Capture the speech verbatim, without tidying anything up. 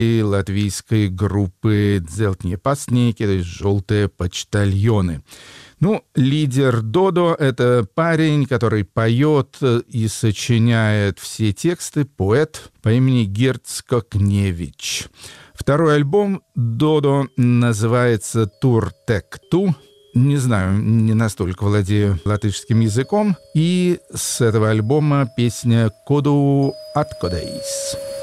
и латвийской группы «Дзелтные пастники», то есть «Желтые почтальоны». Ну, лидер Додо — это парень, который поет и сочиняет все тексты, поэт по имени Герц Кокневич. Второй альбом Додо называется «Тур Тек Ту». Не знаю, не настолько владею латышским языком. И с этого альбома песня «Коду Аткодейс».